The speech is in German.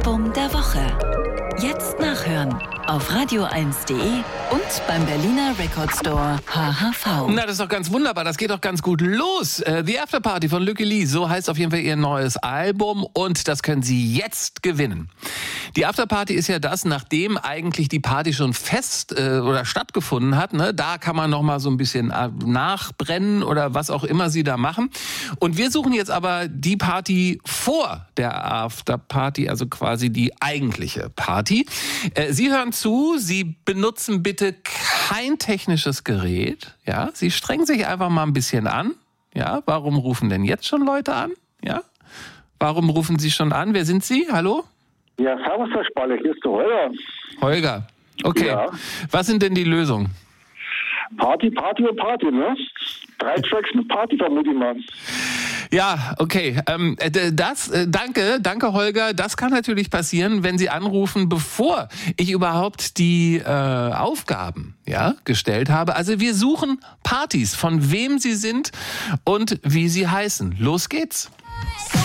Album der Woche. Jetzt nachhören auf radio1.de und beim Berliner Record Store HHV. Na, das ist doch ganz wunderbar. Das geht doch ganz gut los. The Afterparty von Lücke Lee, so heißt auf jeden Fall ihr neues Album und das können Sie jetzt gewinnen. Die Afterparty ist ja das, nachdem eigentlich die Party schon fest oder stattgefunden hat. Ne? Da kann man noch mal so ein bisschen nachbrennen oder was auch immer Sie da machen. Und wir suchen jetzt aber die Party vor der Afterparty, also quasi die eigentliche Party. Sie hören zu, Sie benutzen bitte kein technisches Gerät. Ja, Sie strengen sich einfach mal ein bisschen an. Ja, warum rufen denn jetzt schon Leute an? Ja, warum rufen Sie schon an? Wer sind Sie? Hallo? Ja, servus, Herr Spalle, hier ist der Holger. Holger, okay. Ja. Was sind denn die Lösungen? Party, Party und Party, ne? 3 Tracks mit Party, vermute ich mal. Ja, okay. Danke Holger. Das kann natürlich passieren, wenn Sie anrufen, bevor ich überhaupt die Aufgaben gestellt habe. Also wir suchen Partys, von wem sie sind und wie sie heißen. Los geht's.